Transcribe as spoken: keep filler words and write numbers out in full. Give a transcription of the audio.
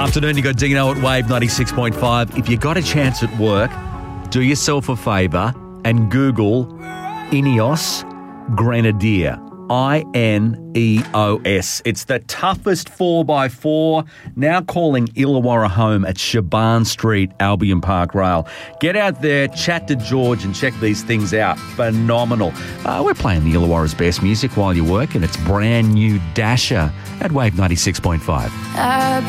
Afternoon, you got Dino at Wave ninety-six point five. If you got a chance at work, do yourself a favour and Google Ineos Grenadier. I N E O S. It's the toughest four by four, now calling Illawarra home at Shaban Street, Albion Park Rail. Get out there, chat to George and check these things out. Phenomenal. Uh, we're playing the Illawarra's best music while you work, and it's brand new Dasher at Wave ninety-six point five. Uh,